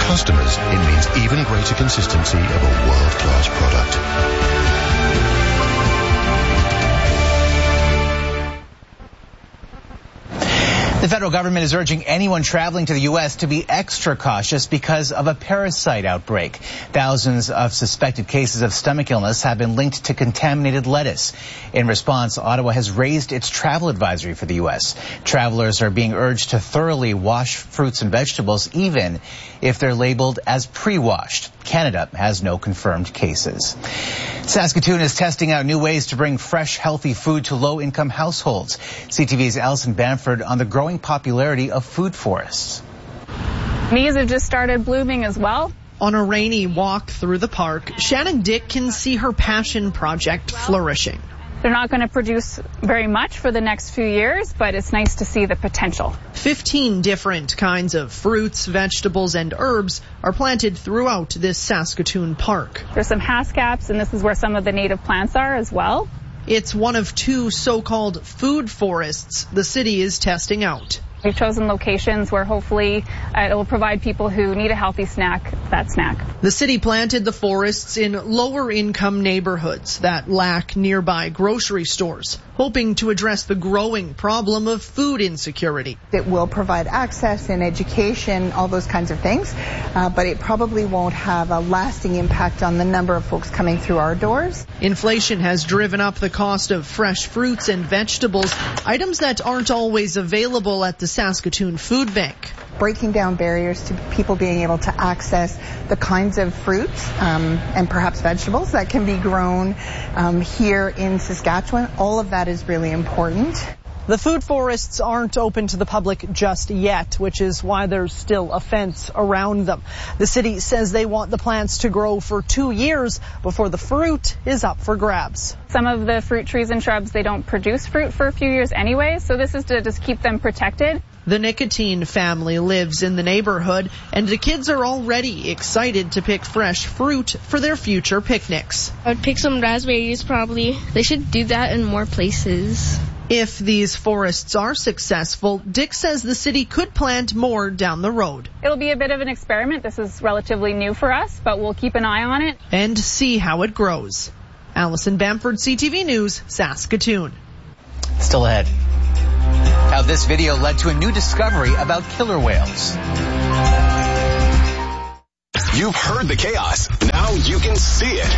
customers, it means even greater consistency of a world-class product. The federal government is urging anyone traveling to the U.S. to be extra cautious because of a parasite outbreak. Thousands of suspected cases of stomach illness have been linked to contaminated lettuce. In response, Ottawa has raised its travel advisory for the U.S. Travelers are being urged to thoroughly wash fruits and vegetables, even if they're labeled as pre-washed. Canada has no confirmed cases. Saskatoon is testing out new ways to bring fresh, healthy food to low-income households. CTV's Alison Bamford on the growing popularity of food forests. These have just started blooming as well. On a rainy walk through the park, Shannon Dick can see her passion project flourishing. They're not going to produce very much for the next few years, but it's nice to see the potential. 15 different kinds of fruits, vegetables, and herbs are planted throughout this Saskatoon park. There's some haskaps, and this is where some of the native plants are as well. It's one of two so-called food forests the city is testing out. We've chosen locations where hopefully it will provide people who need a healthy snack that snack. The city planted the forests in lower income neighborhoods that lack nearby grocery stores, hoping to address the growing problem of food insecurity. It will provide access and education, all those kinds of things, but it probably won't have a lasting impact on the number of folks coming through our doors. Inflation has driven up the cost of fresh fruits and vegetables, items that aren't always available at the Saskatoon Food Bank. Breaking down barriers to people being able to access the kinds of fruits and perhaps vegetables that can be grown here in Saskatchewan. All of that is really important. The food forests aren't open to the public just yet, which is why there's still a fence around them. The city says they want the plants to grow for 2 years before the fruit is up for grabs. Some of the fruit trees and shrubs, they don't produce fruit for a few years anyway, so this is to just keep them protected. The Nicotine family lives in the neighborhood, and the kids are already excited to pick fresh fruit for their future picnics. I would pick some raspberries probably. They should do that in more places. If these forests are successful, Dick says the city could plant more down the road. It'll be a bit of an experiment. This is relatively new for us, but we'll keep an eye on it. And see how it grows. Alison Bamford, CTV News, Saskatoon. Still ahead. How this video led to a new discovery about killer whales. You've heard the chaos. Now you can see it.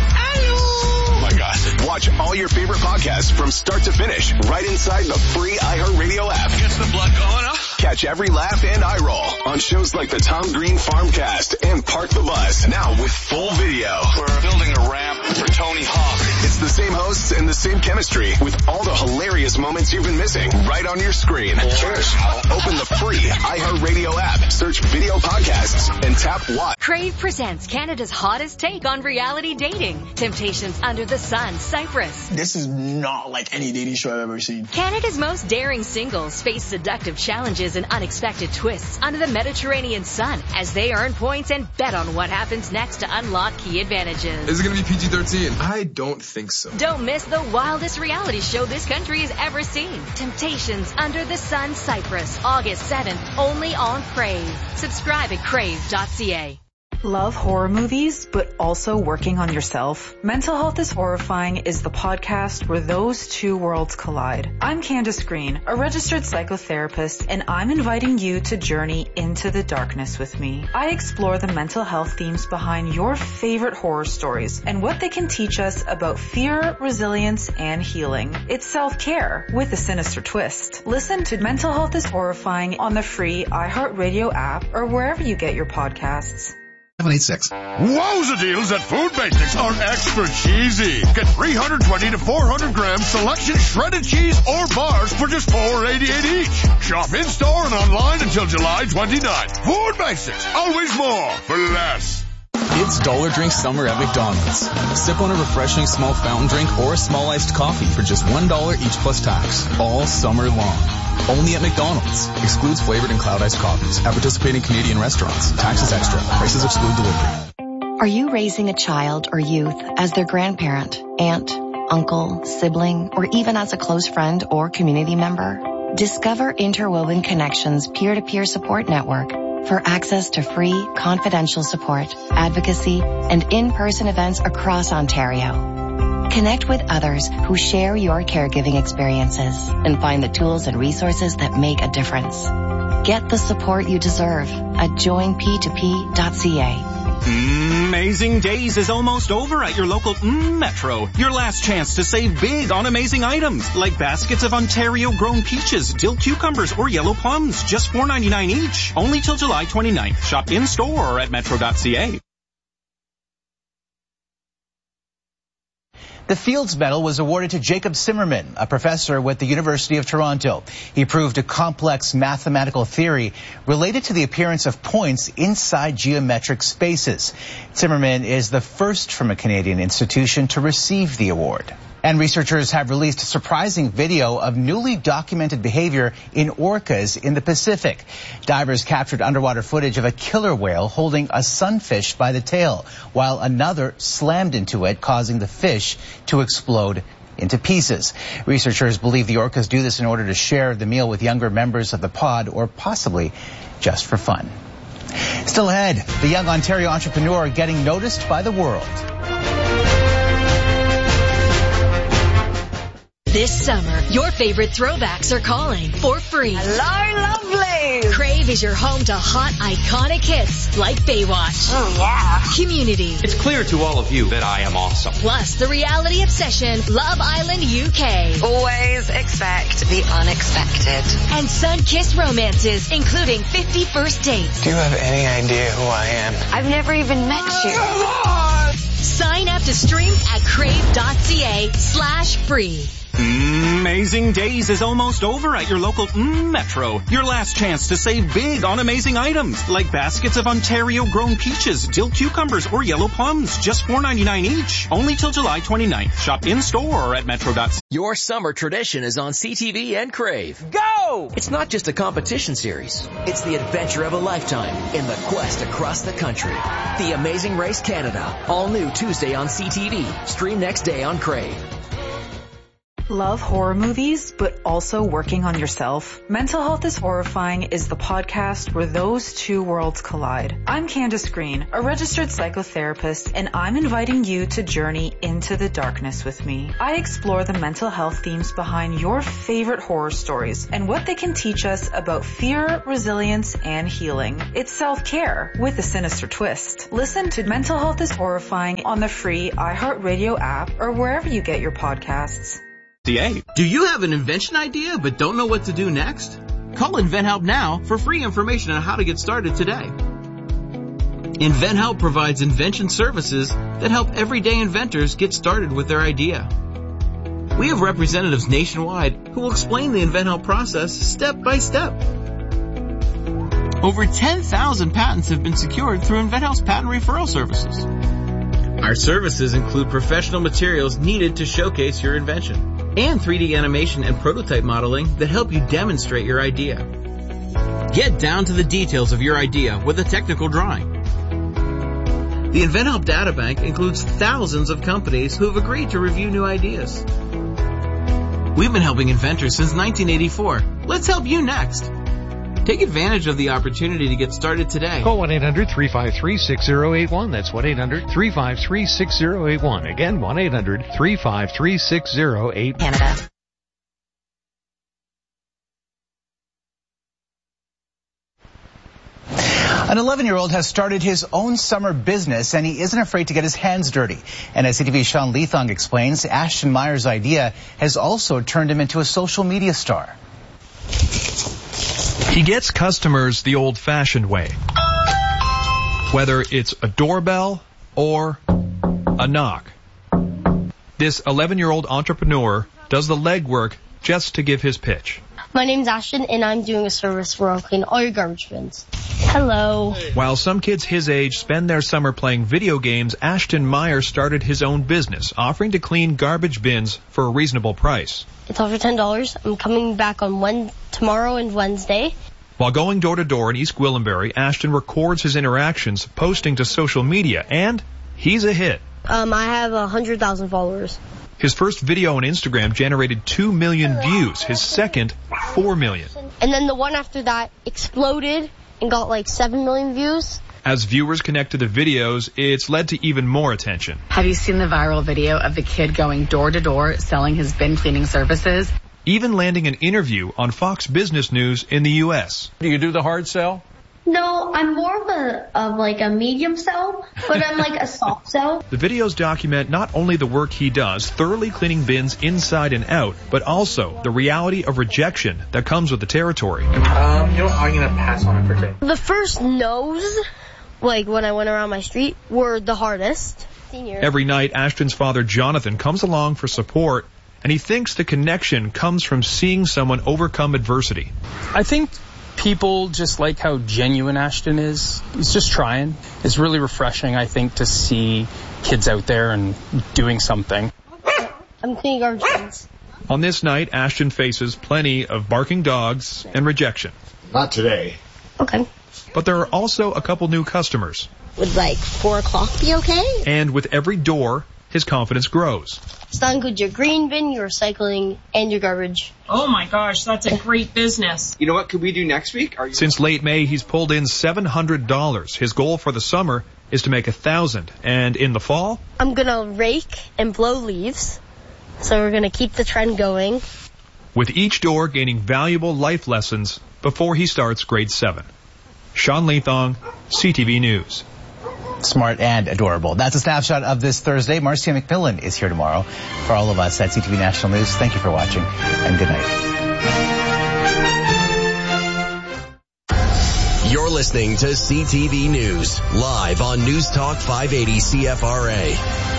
Oh my gosh. Watch all your favorite podcasts from start to finish right inside the free iHeartRadio app. Gets the blood going, huh? Catch every laugh and eye roll on shows like the Tom Green Farmcast and Park the Bus. Now with full video. We're building a ramp for Tony Hawk. It's the same hosts and the same chemistry with all the hilarious moments you've been missing right on your screen. Cheers. Open the free iHeartRadio app, search video podcasts, and tap watch. Crave presents Canada's hottest take on reality dating. Temptations Under the Sun, Cyprus. This is not like any dating show I've ever seen. Canada's most daring singles face seductive challenges and unexpected twists under the Mediterranean sun as they earn points and bet on what happens next to unlock key advantages. Is it going to be PG-13? I don't think so. Don't miss the wildest reality show this country has ever seen. Temptations Under the Sun, Cyprus, August 7th, only on Crave. Subscribe at crave.ca. Love horror movies, but also working on yourself? Mental Health is Horrifying is the podcast where those two worlds collide. I'm Candace Green, a registered psychotherapist, and I'm inviting you to journey into the darkness with me. I explore the mental health themes behind your favorite horror stories and what they can teach us about fear, resilience, and healing. It's self-care with a sinister twist. Listen to Mental Health is Horrifying on the free iHeartRadio app or wherever you get your podcasts. 786. Wowza deals at Food Basics are extra cheesy. Get 320 to 400 grams selection shredded cheese or bars for just $4.88 each. Shop in-store and online until July 29th. Food Basics, always more for less. It's Dollar Drink Summer at McDonald's. Sip on a refreshing small fountain drink or a small iced coffee for just $1 each plus tax. All summer long. Only at McDonald's. Excludes flavored and cloud iced coffees. At participating Canadian restaurants. Taxes extra. Prices exclude delivery. Are you raising a child or youth as their grandparent, aunt, uncle, sibling, or even as a close friend or community member? Discover Interwoven Connections peer-to-peer support network for access to free, confidential support, advocacy, and in-person events across Ontario. Connect with others who share your caregiving experiences and find the tools and resources that make a difference. Get the support you deserve at joinp2p.ca. Amazing Days is almost over at your local Metro. Your last chance to save big on amazing items like baskets of Ontario-grown peaches, dill cucumbers, or yellow plums, just $4.99 each. Only till July 29th. Shop in-store or at metro.ca. The Fields Medal was awarded to Jacob Zimmerman, a professor with the University of Toronto. He proved a complex mathematical theory related to the appearance of points inside geometric spaces. Zimmerman is the first from a Canadian institution to receive the award. And researchers have released surprising video of newly documented behavior in orcas in the Pacific. Divers captured underwater footage of a killer whale holding a sunfish by the tail, while another slammed into it, causing the fish to explode into pieces. Researchers believe the orcas do this in order to share the meal with younger members of the pod, or possibly just for fun. Still ahead, the young Ontario entrepreneur getting noticed by the world. This summer, your favorite throwbacks are calling for free. Hello, lovely! Crave is your home to hot, iconic hits like Baywatch. Oh, yeah. Community. It's clear to all of you that I am awesome. Plus the reality obsession, Love Island UK. Always expect the unexpected. And sun-kissed romances, including 50 First Dates. Do you have any idea who I am? I've never even met you. Sign up to stream at crave.ca/free. Amazing Days is almost over at your local Metro. Your last chance to save big on amazing items like baskets of Ontario-grown peaches, dill cucumbers, or yellow plums, just $4.99 each. Only till July 29th. Shop in-store or at metro.ca. Your summer tradition is on CTV and Crave. Go! It's not just a competition series. It's the adventure of a lifetime in the quest across the country. The Amazing Race Canada. All new Tuesday on CTV. Stream next day on Crave. Love horror movies, but also working on yourself? Mental Health is Horrifying is the podcast where those two worlds collide. I'm Candace Green, a registered psychotherapist, and I'm inviting you to journey into the darkness with me. I explore the mental health themes behind your favorite horror stories and what they can teach us about fear, resilience, and healing. It's self-care with a sinister twist. Listen to Mental Health is Horrifying on the free iHeartRadio app or wherever you get your podcasts. Do you have an invention idea but don't know what to do next? Call InventHelp now for free information on how to get started today. InventHelp provides invention services that help everyday inventors get started with their idea. We have representatives nationwide who will explain the InventHelp process step by step. Over 10,000 patents have been secured through InventHelp's patent referral services. Our services include professional materials needed to showcase your invention, and 3D animation and prototype modeling that help you demonstrate your idea. Get down to the details of your idea with a technical drawing. The InventHelp Databank includes thousands of companies who have agreed to review new ideas. We've been helping inventors since 1984. Let's help you next. Take advantage of the opportunity to get started today. Call 1-800-353-6081. That's 1-800-353-6081. Again, 1-800-353-6081. Canada. An 11-year-old has started his own summer business, and he isn't afraid to get his hands dirty. And as CTV's Sean Leathong explains, Ashton Meyer's idea has also turned him into a social media star. He gets customers the old-fashioned way, whether it's a doorbell or a knock. This 11-year-old entrepreneur does the legwork just to give his pitch. My name's Ashton, and I'm doing a service where I'll clean all your garbage bins. Hello. While some kids his age spend their summer playing video games, Ashton Meyer started his own business, offering to clean garbage bins for a reasonable price. It's all for $10. I'm coming back on tomorrow and Wednesday. While going door to door in East Gwillimbury, Ashton records his interactions, posting to social media, and he's a hit. I have 100,000 followers. His first video on Instagram generated 2 million views. His second, 4 million. And then the one after that exploded, and got like 7 million views. As viewers connect to the videos, it's led to even more attention. Have you seen the viral video of the kid going door to door selling his bin cleaning services? Even landing an interview on Fox Business News in the U.S. Do you do the hard sell? No, I'm more of a medium sell, but I'm like a soft sell. The videos document not only the work he does, thoroughly cleaning bins inside and out, but also the reality of rejection that comes with the territory. I'm going to pass on it for today. The first no's, like when I went around my street, were the hardest. Every night, Ashton's father, Jonathan, comes along for support, and he thinks the connection comes from seeing someone overcome adversity. I think people just like how genuine Ashton is. He's just trying. It's really refreshing, I think, to see kids out there and doing something. I'm cleaning garbage cans. On this night, Ashton faces plenty of barking dogs and rejection. Not today. Okay. But there are also a couple new customers. Would like 4 o'clock be okay? And with every door, his confidence grows. So that includes your green bin, your recycling, and your garbage. Oh my gosh, that's a great business. You know what could we do next week? Since late May, he's pulled in $700. His goal for the summer is to make $1,000. And in the fall, I'm gonna rake and blow leaves. So we're gonna keep the trend going. With each door gaining valuable life lessons before he starts grade 7. Sean Leathong, CTV News. Smart and adorable. That's a snapshot of this Thursday. Marcia McMillan is here tomorrow. For all of us at CTV National News, thank you for watching and good night. You're listening to CTV News, live on News Talk 580 CFRA.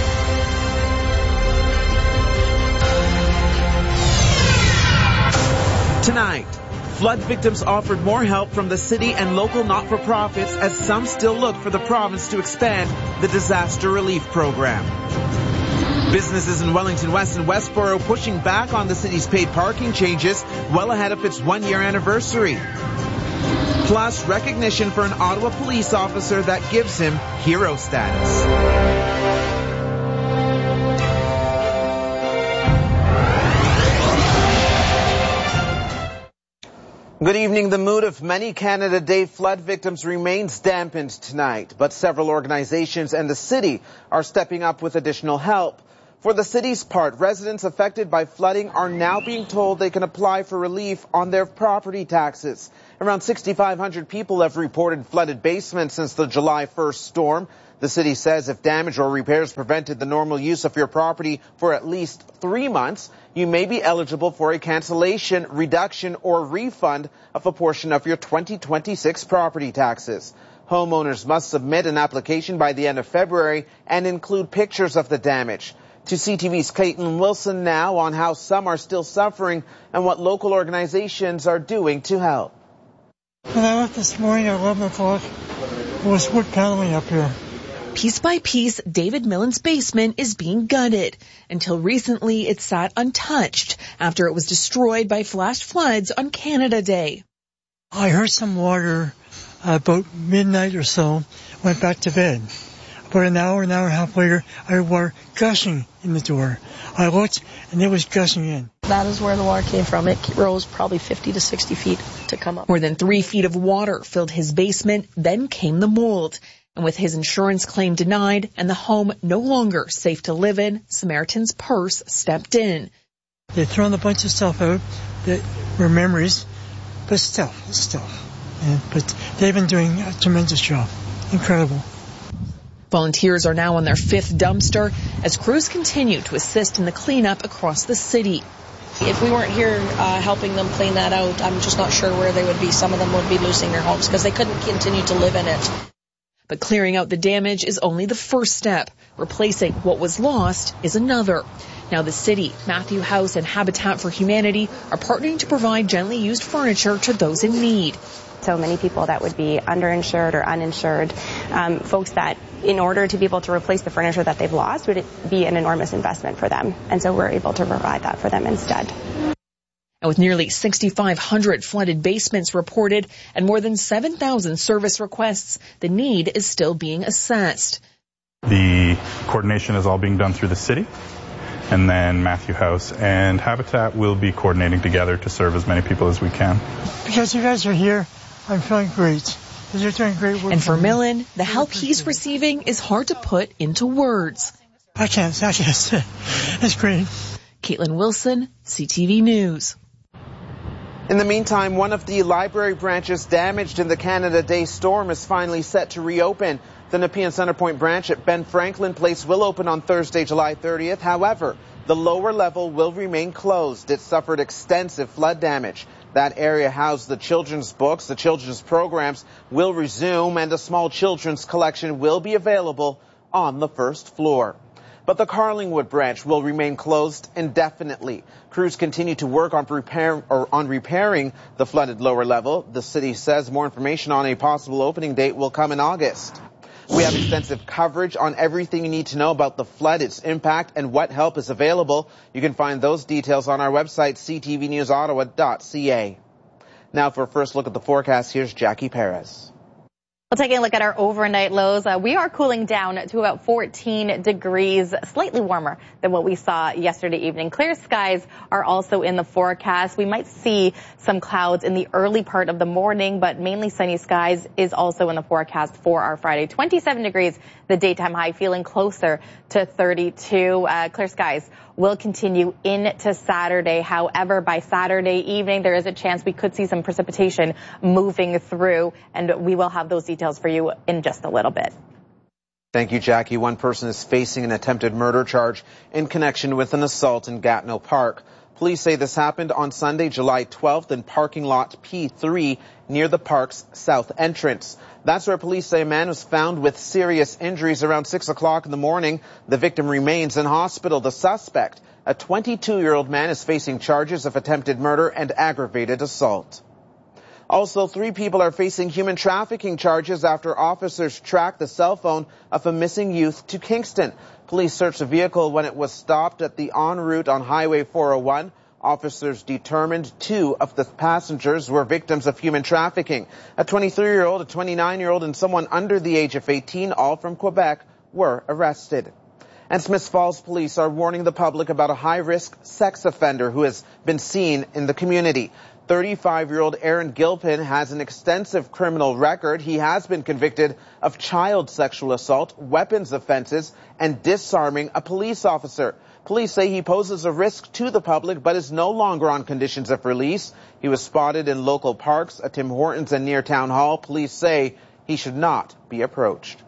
Tonight, flood victims offered more help from the city and local not-for-profits as some still look for the province to expand the disaster relief program. Businesses in Wellington West and Westboro pushing back on the city's paid parking changes well ahead of its 1-year anniversary. Plus, recognition for an Ottawa police officer that gives him hero status. Good evening. The mood of many Canada Day flood victims remains dampened tonight, but several organizations and the city are stepping up with additional help. For the city's part, residents affected by flooding are now being told they can apply for relief on their property taxes. Around 6,500 people have reported flooded basements since the July 1st storm. The city says if damage or repairs prevented the normal use of your property for at least 3 months, you may be eligible for a cancellation, reduction, or refund of a portion of your 2026 property taxes. Homeowners must submit an application by the end of February and include pictures of the damage. To CTV's Caitlin Wilson now on how some are still suffering and what local organizations are doing to help. When I left this morning at 11 o'clock, there was wood paneling up here. Piece by piece, David Millen's basement is being gutted. Until recently, it sat untouched after it was destroyed by flash floods on Canada Day. I heard some water about midnight or so, went back to bed. About an hour and a half later, I heard water gushing in the door. I looked, and it was gushing in. That is where the water came from. It rose probably 50 to 60 feet to come up. More than 3 feet of water filled his basement, then came the mold. And with his insurance claim denied and the home no longer safe to live in, Samaritan's Purse stepped in. They'd thrown a bunch of stuff out that were memories, but stuff. But they've been doing a tremendous job. Incredible. Volunteers are now on their 5th dumpster as crews continue to assist in the cleanup across the city. If we weren't here helping them clean that out, I'm just not sure where they would be. Some of them would be losing their homes because they couldn't continue to live in it. But clearing out the damage is only the first step. Replacing what was lost is another. Now the city, Matthew House, and Habitat for Humanity are partnering to provide gently used furniture to those in need. So many people that would be underinsured or uninsured, folks that in order to be able to replace the furniture that they've lost would be an enormous investment for them. And so we're able to provide that for them instead. And with nearly 6,500 flooded basements reported and more than 7,000 service requests, the need is still being assessed. The coordination is all being done through the city, and then Matthew House and Habitat will be coordinating together to serve as many people as we can. Because you guys are here, I'm feeling great. They're doing great work. And for Millen, the help he's receiving is hard to put into words. I can't say it. It's great. Caitlin Wilson, CTV News. In the meantime, one of the library branches damaged in the Canada Day storm is finally set to reopen. The Nepean Centrepoint branch at Ben Franklin Place will open on Thursday, July 30th. However, the lower level will remain closed. It suffered extensive flood damage. That area housed the children's books. The children's programs will resume, and a small children's collection will be available on the first floor. But the Carlingwood branch will remain closed indefinitely. Crews continue to work on repairing the flooded lower level. The city says more information on a possible opening date will come in August. We have extensive coverage on everything you need to know about the flood, its impact, and what help is available. You can find those details on our website, ctvnewsottawa.ca. Now for a first look at the forecast, here's Jackie Perez. Well, taking a look at our overnight lows, we are cooling down to about 14 degrees, slightly warmer than what we saw yesterday evening. Clear skies are also in the forecast. We might see some clouds in the early part of the morning, but mainly sunny skies is also in the forecast for our Friday. 27 degrees, the daytime high, feeling closer to 32. Clear skies will continue into Saturday. However, by Saturday evening, there is a chance we could see some precipitation moving through, and we will have those details for you in just a little bit. Thank you, Jackie. One person is facing an attempted murder charge in connection with an assault in Gatineau Park. Police say this happened on Sunday, July 12th in parking lot P3 near the park's south entrance. That's where police say a man was found with serious injuries around 6 o'clock in the morning. The victim remains in hospital. The suspect, a 22-year-old man, is facing charges of attempted murder and aggravated assault. Also, 3 people are facing human trafficking charges after officers tracked the cell phone of a missing youth to Kingston. Police searched the vehicle when it was stopped at the en route on Highway 401. Officers determined 2 of the passengers were victims of human trafficking. A 23-year-old, a 29-year-old, and someone under the age of 18, all from Quebec, were arrested. And Smiths Falls police are warning the public about a high-risk sex offender who has been seen in the community. 35-year-old Aaron Gilpin has an extensive criminal record. He has been convicted of child sexual assault, weapons offenses, and disarming a police officer. Police say he poses a risk to the public but is no longer on conditions of release. He was spotted in local parks, at Tim Hortons and near Town Hall. Police say he should not be approached.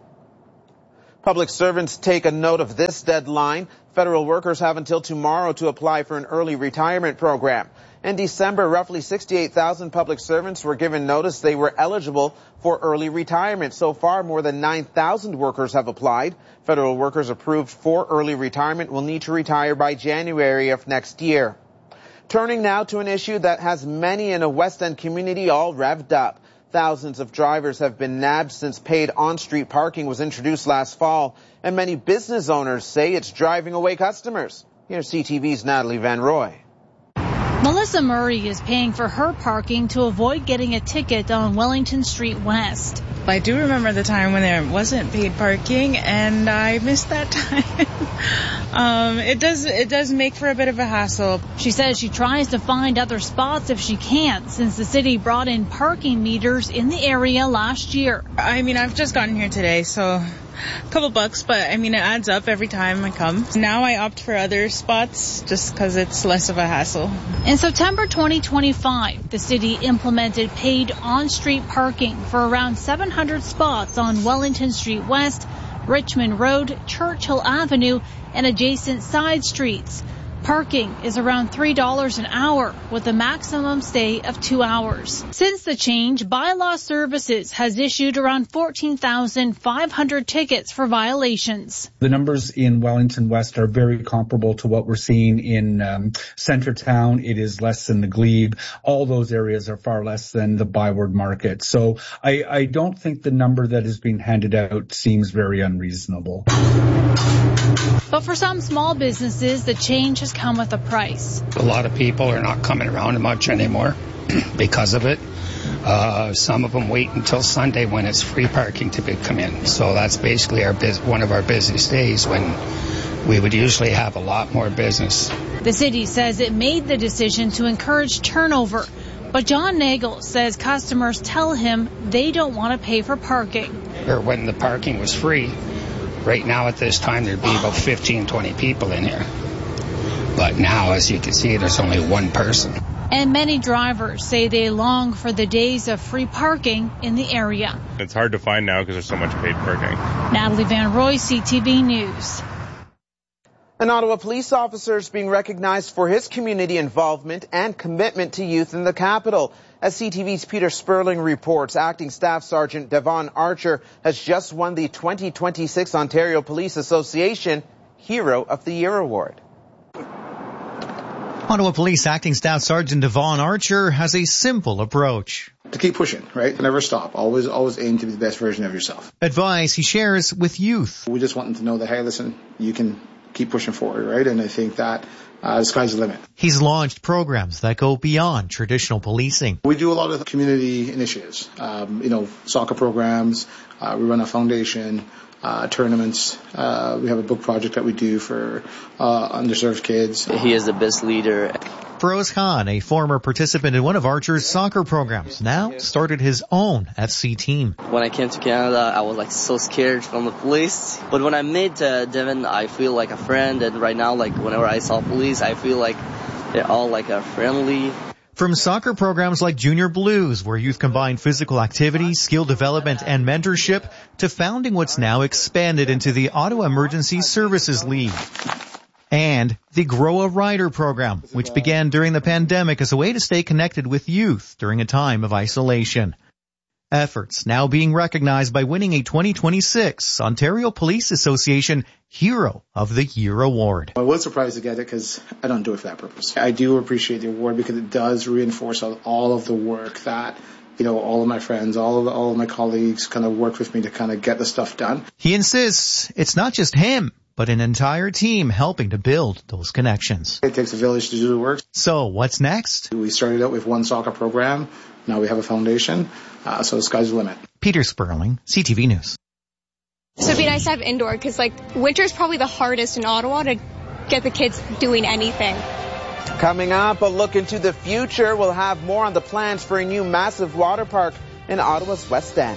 Public servants take a note of this deadline. Federal workers have until tomorrow to apply for an early retirement program. In December, roughly 68,000 public servants were given notice they were eligible for early retirement. So far, more than 9,000 workers have applied. Federal workers approved for early retirement will need to retire by January of next year. Turning now to an issue that has many in a West End community all revved up. Thousands of drivers have been nabbed since paid on-street parking was introduced last fall, and many business owners say it's driving away customers. Here's CTV's Natalie Van Roy. Melissa Murray is paying for her parking to avoid getting a ticket on Wellington Street West. I do remember the time when there wasn't paid parking, and I missed that time. It does make for a bit of a hassle. She says she tries to find other spots if she can't, since the city brought in parking meters in the area last year. I mean, I've just gotten here today, so a couple bucks, but I mean, it adds up every time I come. Now I opt for other spots just because it's less of a hassle. In September 2025, the city implemented paid on-street parking for around 700 spots on Wellington Street West, Richmond Road, Churchill Avenue, and adjacent side streets. Parking is around $3 an hour with a maximum stay of 2 hours. Since the change, Bylaw Services has issued around 14,500 tickets for violations. The numbers in Wellington West are very comparable to what we're seeing in Centretown. It is less than the Glebe. All those areas are far less than the Byward Market. So I don't think the number that is being handed out seems very unreasonable. But for some small businesses, the change has come with a price. A lot of people are not coming around much anymore because of it. Some of them wait until Sunday when it's free parking to come in. So that's basically one of our busiest days when we would usually have a lot more business. The city says it made the decision to encourage turnover. But John Nagel says customers tell him they don't want to pay for parking. Or when the parking was free, right now at this time there'd be about 15, 20 people in here. But now, as you can see, there's only one person. And many drivers say they long for the days of free parking in the area. It's hard to find now because there's so much paid parking. Natalie Van Roy, CTV News. An Ottawa police officer is being recognized for his community involvement and commitment to youth in the capital. As CTV's Peter Sperling reports, Acting Staff Sergeant Devon Archer has just won the 2026 Ontario Police Association Hero of the Year Award. Ottawa Police Acting Staff Sergeant Devon Archer has a simple approach. To keep pushing, right? Never stop. Always aim to be the best version of yourself. Advice he shares with youth. We just want them to know that, hey, listen, you can keep pushing forward, right? And I think that the sky's the limit. He's launched programs that go beyond traditional policing. We do a lot of community initiatives, soccer programs. We run a foundation. Tournaments. We have a book project that we do for underserved kids. He is the best leader. Feroz Khan, a former participant in one of Archer's soccer programs, now started his own FC team. When I came to Canada, I was so scared from the police. But when I met Devon, I feel like a friend. And right now, whenever I saw police, I feel like they're all friendly. From soccer programs like Junior Blues, where youth combine physical activity, skill development, and mentorship, to founding what's now expanded into the Ottawa Emergency Services League. And the Grow a Rider program, which began during the pandemic as a way to stay connected with youth during a time of isolation. Efforts now being recognized by winning a 2026 Ontario Police Association Hero of the Year Award. I was surprised to get it because I don't do it for that purpose. I do appreciate the award because it does reinforce all of the work that, all of my friends, all of my colleagues kind of work with me to kind of get the stuff done. He insists it's not just him, but an entire team helping to build those connections. It takes a village to do the work. So what's next? We started out with one soccer program. Now we have a foundation. So the sky's the limit. Peter Sperling, CTV News. So it'd be nice to have indoor because winter is probably the hardest in Ottawa to get the kids doing anything. Coming up, a look into the future. We'll have more on the plans for a new massive water park in Ottawa's West End.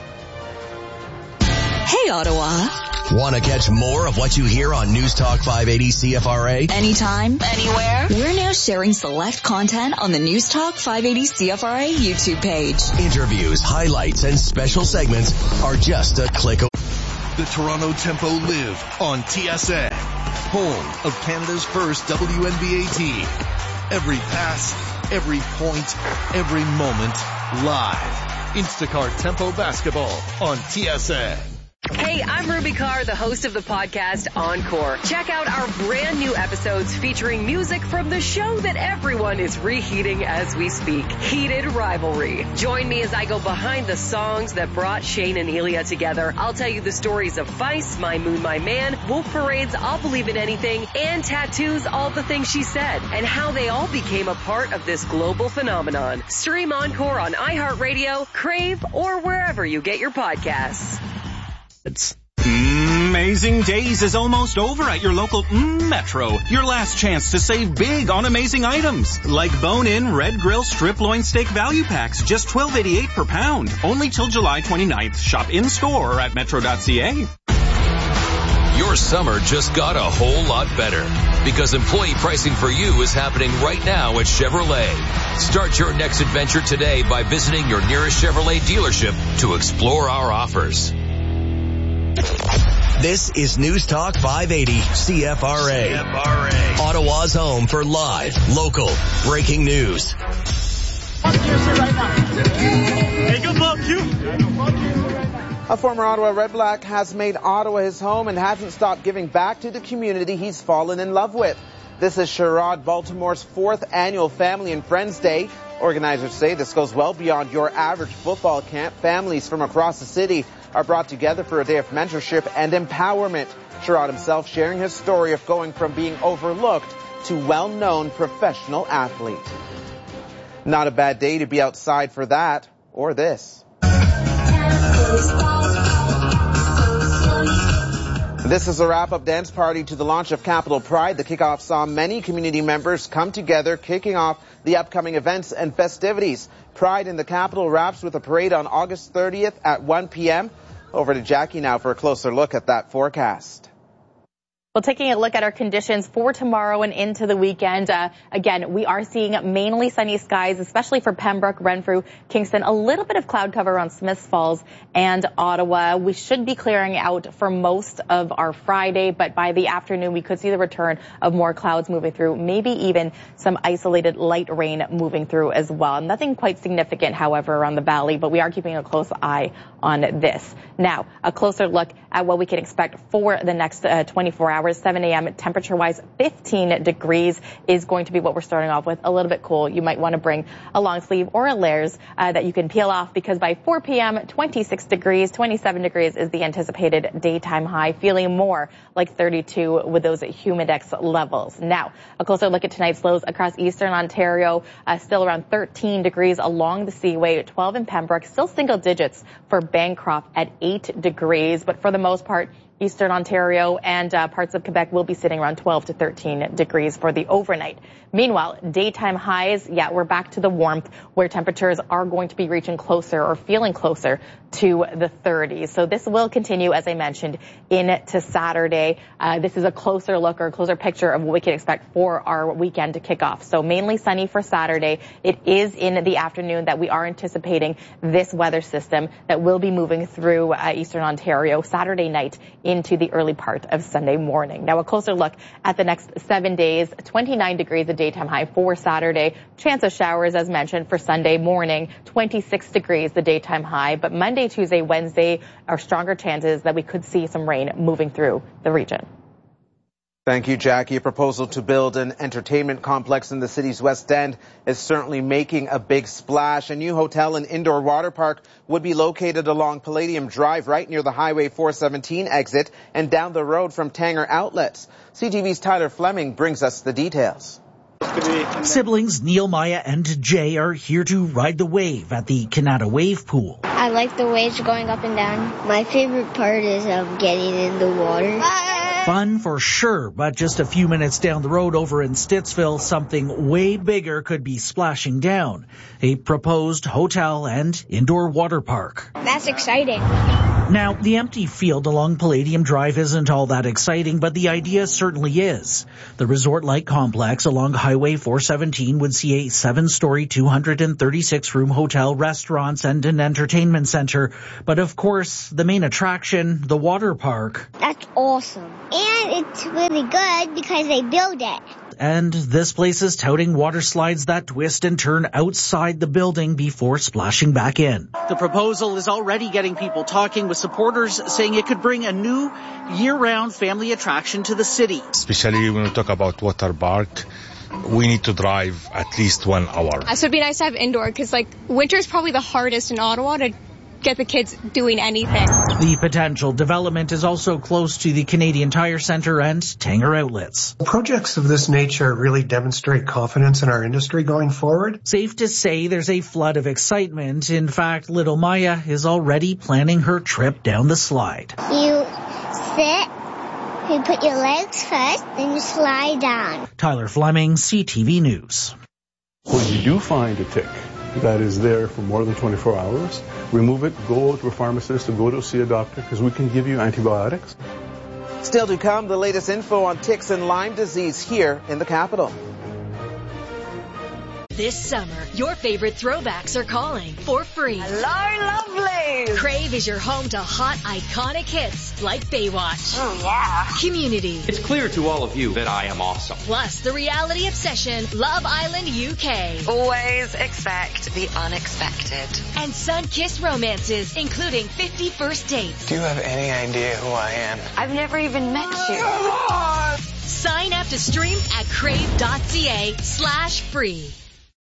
Hey, Ottawa. Want to catch more of what you hear on News Talk 580 CFRA? Anytime, anywhere. We're now sharing select content on the News Talk 580 CFRA YouTube page. Interviews, highlights, and special segments are just a click away. The Toronto Tempo live on TSN, home of Canada's first WNBA team. Every pass, every point, every moment, live. Instacart Tempo Basketball on TSN. Hey, I'm Ruby Carr, the host of the podcast Encore. Check out our brand new episodes featuring music from the show that everyone is reheating as we speak, Heated Rivalry. Join me as I go behind the songs that brought Shane and Elia together. I'll tell you the stories of Feist, My Moon, My Man, Wolf Parade's I'll Believe in Anything, and Tattoo's All the Things She Said, and how they all became a part of this global phenomenon. Stream Encore on iHeartRadio, Crave, or wherever you get your podcasts. Amazing Days is almost over at your local Metro. Your last chance to save big on amazing items like bone-in red grill strip loin steak value packs, just $12.88 per pound. Only till July 29th. Shop in store or at metro.ca. Your summer just got a whole lot better because employee pricing for you is happening right now at Chevrolet. Start your next adventure today by visiting your nearest Chevrolet dealership to explore our offers. This is News Talk 580 CFRA. Ottawa's home for live, local, breaking news. A former Ottawa Red Black has made Ottawa his home and hasn't stopped giving back to the community he's fallen in love with. This is Sherrod Baltimore's 4th annual Family and Friends Day. Organizers say this goes well beyond your average football camp. Families from across the city are brought together for a day of mentorship and empowerment. Sherrod himself sharing his story of going from being overlooked to well-known professional athlete. Not a bad day to be outside for that or This is a wrap-up dance party to the launch of Capital Pride. The kickoff saw many community members come together, kicking off the upcoming events and festivities. Pride in the Capital wraps with a parade on August 30th at 1 p.m. Over to Jackie now for a closer look at that forecast. Well, taking a look at our conditions for tomorrow and into the weekend, again, we are seeing mainly sunny skies, especially for Pembroke, Renfrew, Kingston, a little bit of cloud cover around Smiths Falls and Ottawa. We should be clearing out for most of our Friday, but by the afternoon, we could see the return of more clouds moving through, maybe even some isolated light rain moving through as well. Nothing quite significant, however, around the valley, but we are keeping a close eye on this. Now, a closer look at what we can expect for the next 24 hours. 7 a.m. temperature-wise, 15 degrees is going to be what we're starting off with. A little bit cool. You might want to bring a long sleeve or a layers that you can peel off, because by 4 p.m., 26 degrees, 27 degrees is the anticipated daytime high, feeling more like 32 with those humidex levels. Now, a closer look at tonight's lows across eastern Ontario, still around 13 degrees along the Seaway, 12 in Pembroke, still single digits for Bancroft at 8 degrees, but for the most part, Eastern Ontario and parts of Quebec will be sitting around 12 to 13 degrees for the overnight. Meanwhile, daytime highs, we're back to the warmth where temperatures are going to be reaching closer or feeling closer to the 30s. So this will continue, as I mentioned, into Saturday. This is a closer look or a closer picture of what we can expect for our weekend to kick off. So mainly sunny for Saturday. It is in the afternoon that we are anticipating this weather system that will be moving through Eastern Ontario Saturday night into the early part of Sunday morning. Now, a closer look at the next 7 days. 29 degrees a daytime high for Saturday. Chance of showers, as mentioned, for Sunday morning. 26 degrees the daytime high. But Monday, Tuesday, Wednesday are stronger chances that we could see some rain moving through the region. Thank you, Jackie. A proposal to build an entertainment complex in the city's West End is certainly making a big splash. A new hotel and indoor water park would be located along Palladium Drive, right near the Highway 417 exit and down the road from Tanger Outlets. CTV's Tyler Fleming brings us the details. Siblings Neil, Maya and Jay are here to ride the wave at the Kanata Wave Pool. I like the waves going up and down. My favorite part is getting in the water. Fun for sure, but just a few minutes down the road over in Stittsville, something way bigger could be splashing down. A proposed hotel and indoor water park. That's exciting. Now, the empty field along Palladium Drive isn't all that exciting, but the idea certainly is. The resort-like complex along Highway 417 would see a 7-story, 236-room hotel, restaurants, and an entertainment center. But of course, the main attraction, the water park. That's awesome. And it's really good because they build it. And this place is touting water slides that twist and turn outside the building before splashing back in. The proposal is already getting people talking, with supporters saying it could bring a new year-round family attraction to the city. Especially when we talk about water park, we need to drive at least 1 hour. So it'd be nice to have indoor, because winter is probably the hardest in Ottawa to get the kids doing anything. The potential development is also close to the Canadian Tire Centre and Tanger Outlets. Projects of this nature really demonstrate confidence in our industry going forward. Safe to say there's a flood of excitement. In fact, little Maya is already planning her trip down the slide. You sit, you put your legs first, then you slide down. Tyler Fleming, CTV News. When you do find a tick that is there for more than 24 hours, remove it, go to a pharmacist or go to see a doctor, because we can give you antibiotics. Still to come, the latest info on ticks and Lyme disease here in the capital. This summer, your favorite throwbacks are calling for free. Hello, lovelies! Crave is your home to hot, iconic hits like Baywatch. Oh, yeah. Community. It's clear to all of you that I am awesome. Plus, the reality obsession, Love Island UK. Always expect the unexpected. And sun-kissed romances, including 50 First Dates. Do you have any idea who I am? I've never even met you. Sign up to stream at crave.ca/free.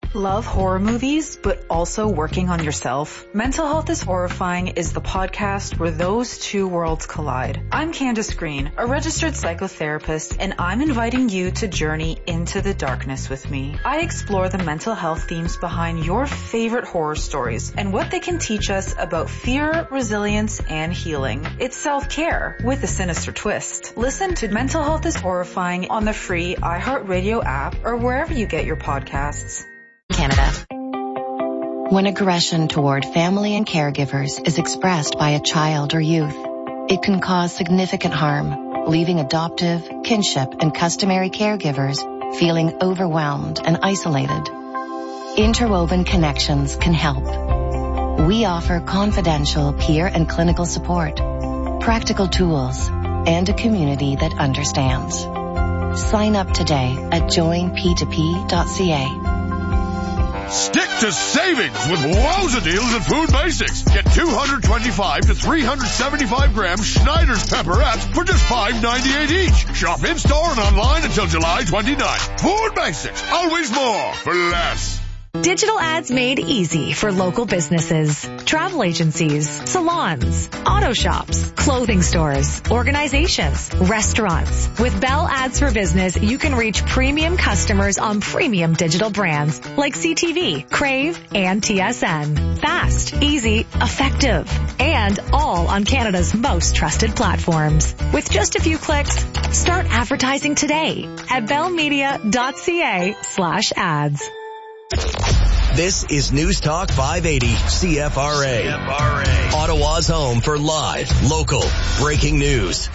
Love horror movies, but also working on yourself? Mental Health is Horrifying is the podcast where those two worlds collide. I'm Candace Green, a registered psychotherapist, and I'm inviting you to journey into the darkness with me. I explore the mental health themes behind your favorite horror stories and what they can teach us about fear, resilience, and healing. It's self-care with a sinister twist. Listen to Mental Health is Horrifying on the free iHeartRadio app or wherever you get your podcasts. Canada. When aggression toward family and caregivers is expressed by a child or youth, it can cause significant harm, leaving adoptive, kinship, and customary caregivers feeling overwhelmed and isolated. Interwoven Connections can help. We offer confidential peer and clinical support, practical tools, and a community that understands. Sign up today at joinp2p.ca. Stick to savings with wowza deals at Food Basics. Get 225 to 375 gram Schneider's pepperettes for just $5.98 each. Shop in-store and online until July 29th. Food Basics, always more for less. Digital ads made easy for local businesses, travel agencies, salons, auto shops, clothing stores, organizations, restaurants. With Bell Ads for Business, you can reach premium customers on premium digital brands like CTV, Crave, and TSN. Fast, easy, effective, and all on Canada's most trusted platforms. With just a few clicks, start advertising today at bellmedia.ca/ads. This is News Talk 580 CFRA. Ottawa's home for live, local, breaking news.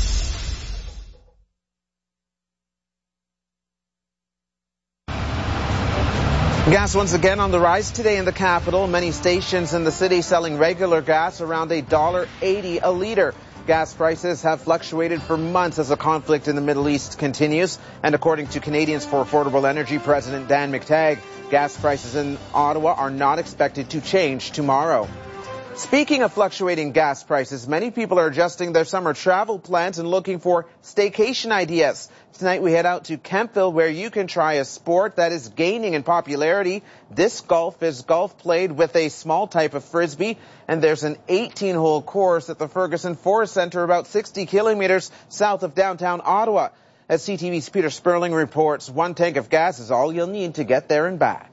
Gas once again on the rise today in the capital. Many stations in the city selling regular gas around $1.80 a liter. Gas prices have fluctuated for months as the conflict in the Middle East continues. And according to Canadians for Affordable Energy President Dan McTagg, gas prices in Ottawa are not expected to change tomorrow. Speaking of fluctuating gas prices, many people are adjusting their summer travel plans and looking for staycation ideas. Tonight we head out to Kemptville where you can try a sport that is gaining in popularity. Disc golf is golf played with a small type of frisbee, and there's an 18-hole course at the Ferguson Forest Centre about 60 kilometers south of downtown Ottawa. As CTV's Peter Sperling reports, one tank of gas is all you'll need to get there and back.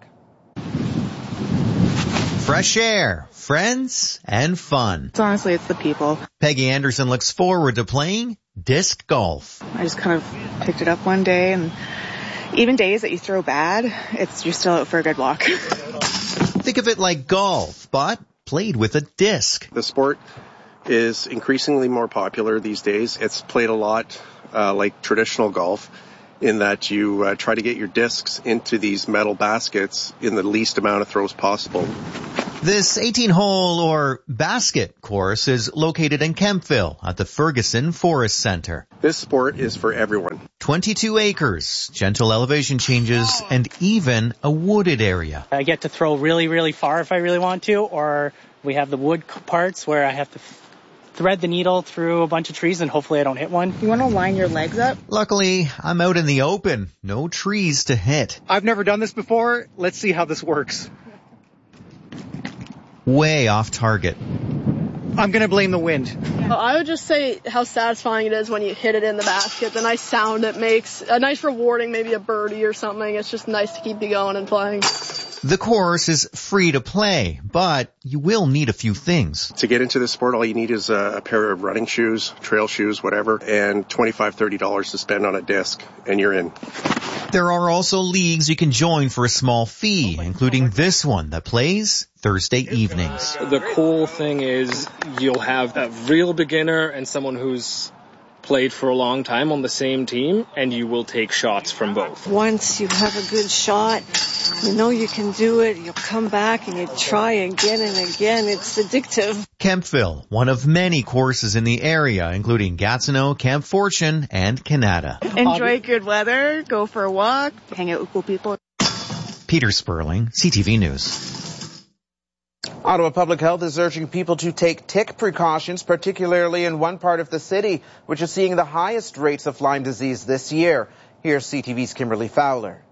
Fresh air, friends, and fun. Honestly, it's the people. Peggy Anderson looks forward to playing disc golf. I just kind of picked it up one day, and even days that you throw bad, you're still out for a good walk. Think of it like golf, but played with a disc. The sport is increasingly more popular these days. It's played a lot like traditional golf, in that you try to get your discs into these metal baskets in the least amount of throws possible. This 18-hole or basket course is located in Kemptville at the Ferguson Forest Centre. This sport is for everyone. 22 acres, gentle elevation changes, and even a wooded area. I get to throw really, really far if I really want to, or we have the wood parts where I have to thread the needle through a bunch of trees and hopefully I don't hit one. You want to line your legs up? Luckily, I'm out in the open. No trees to hit. I've never done this before. Let's see how this works. Way off target. I'm going to blame the wind. I would just say how satisfying it is when you hit it in the basket. The nice sound it makes. A nice rewarding, maybe a birdie or something. It's just nice to keep you going and playing. The course is free to play, but you will need a few things. To get into this sport, all you need is a pair of running shoes, trail shoes, whatever, and $25, $30 to spend on a disc, and you're in. There are also leagues you can join for a small fee, including this one that plays Thursday evenings. The cool thing is you'll have a real beginner and someone who's played for a long time on the same team, and you will take shots from both. Once you have a good shot, you know you can do it, you'll come back and you try again and again. It's addictive. Kemptville, one of many courses in the area, including Gatineau, Camp Fortune, and Canada. Enjoy good weather, go for a walk, hang out with cool people. Peter Sperling, CTV News. Ottawa Public Health is urging people to take tick precautions, particularly in one part of the city, which is seeing the highest rates of Lyme disease this year. Here's CTV's Kimberly Fowler.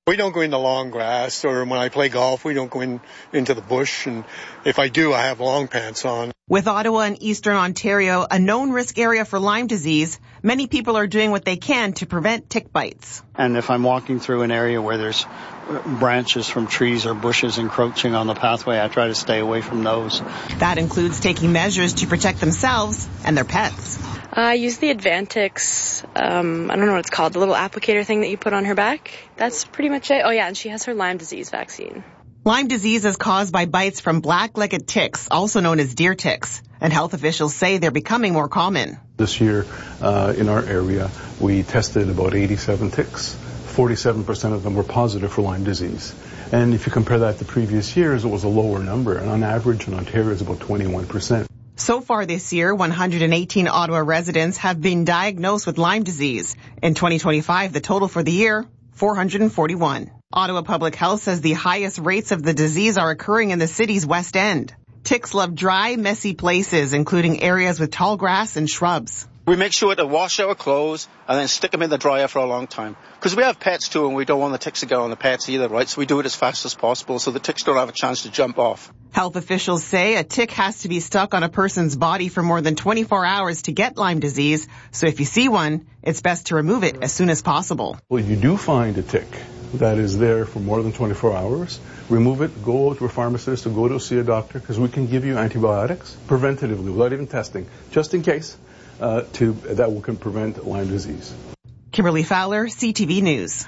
We don't go in the long grass, or when I play golf, we don't go into the bush. And if I do, I have long pants on. With Ottawa and Eastern Ontario a known risk area for Lyme disease, many people are doing what they can to prevent tick bites. And if I'm walking through an area where there's branches from trees or bushes encroaching on the pathway, I try to stay away from those. That includes taking measures to protect themselves and their pets. I use the Advantix, I don't know what it's called, the little applicator thing that you put on her back. That's pretty much it. Oh yeah, and she has her Lyme disease vaccine. Lyme disease is caused by bites from black-legged ticks, also known as deer ticks, and health officials say they're becoming more common. This year, in our area, we tested about 87 ticks. 47% of them were positive for Lyme disease. And if you compare that to previous years, it was a lower number. And on average in Ontario, it's about 21%. So far this year, 118 Ottawa residents have been diagnosed with Lyme disease. In 2025, the total for the year, 441. Ottawa Public Health says the highest rates of the disease are occurring in the city's West End. Ticks love dry, messy places, including areas with tall grass and shrubs. We make sure to wash our clothes and then stick them in the dryer for a long time. Because we have pets too, and we don't want the ticks to get on the pets either, right? So we do it as fast as possible so the ticks don't have a chance to jump off. Health officials say a tick has to be stuck on a person's body for more than 24 hours to get Lyme disease. So if you see one, it's best to remove it as soon as possible. Well, you do find a tick that is there for more than 24 hours, remove it, go to a pharmacist or go to see a doctor, because we can give you antibiotics preventatively without even testing, just in case. That can prevent Lyme disease. Kimberly Fowler, CTV News.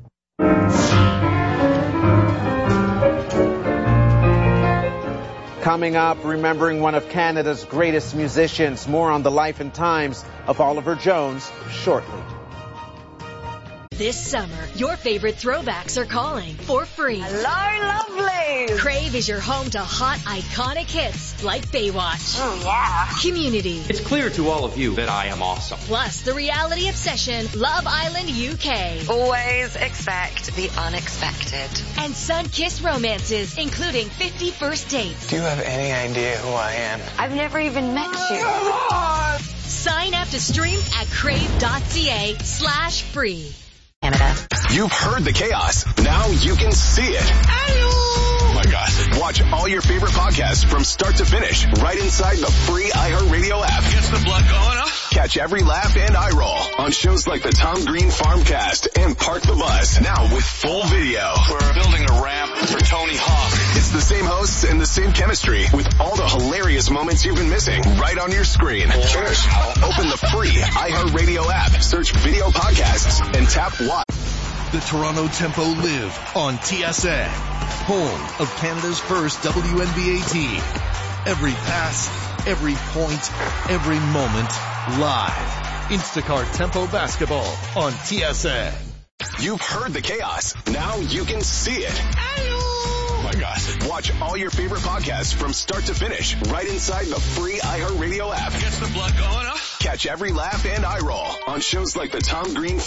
Coming up, remembering one of Canada's greatest musicians. More on the life and times of Oliver Jones shortly. This summer, your favorite throwbacks are calling for free. Hello, lovely. Crave is your home to hot, iconic hits like Baywatch. Oh, yeah. Community. It's clear to all of you that I am awesome. Plus, the reality obsession, Love Island UK. Always expect the unexpected. And sun-kissed romances, including 50 First Dates. Do you have any idea who I am? I've never even met you. Sign up to stream at crave.ca/free. Canada. You've heard the chaos. Now you can see it. Oh my God. Watch all your favorite podcasts from start to finish right inside the free iHeartRadio app. Gets the blood going, huh? Catch every laugh and eye roll on shows like the Tom Green Farmcast and Park the Bus. Now with full video. We're building a ramp for Tony Hawk. It's the same hosts and the same chemistry with all the hilarious moments you've been missing right on your screen. Cheers. Open the free iHeartRadio app, search video podcasts, and tap watch. The Toronto Tempo live on TSN, home of Canada's first WNBA team. Every pass, every point, every moment, live. Instacart Tempo Basketball on TSN. You've heard the chaos. Now you can see it. Oh my God. Watch all your favorite podcasts from start to finish right inside the free iHeartRadio app. Gets the blood going, huh? Catch every laugh and eye roll on shows like the Tom Green